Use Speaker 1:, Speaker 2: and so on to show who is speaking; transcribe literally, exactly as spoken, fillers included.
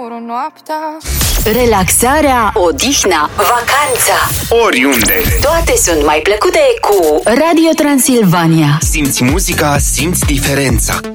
Speaker 1: euro noaptea.
Speaker 2: Relaxarea, odihna, vacanța,
Speaker 3: oriunde.
Speaker 2: toate sunt mai plăcute cu Radio Transilvania.
Speaker 3: Simți muzica, simți diferența.